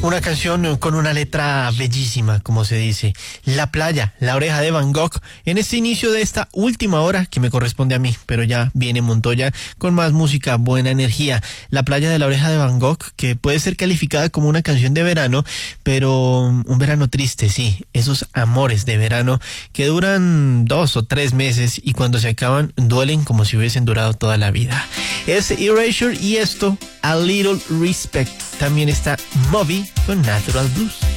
Una canción con una letra bellísima, como se dice. La playa, La Oreja de Van Gogh, en este inicio de esta última hora que me corresponde a mí, pero ya viene Montoya con más música, buena energía. La playa de La Oreja de Van Gogh, que puede ser calificada como una canción de verano, pero un verano triste, sí. Esos amores de verano que duran 2 o 3 meses y cuando se acaban duelen como si hubiesen durado toda la vida. Es Erasure y esto, A Little Respect. También está Moby con Natural Blues.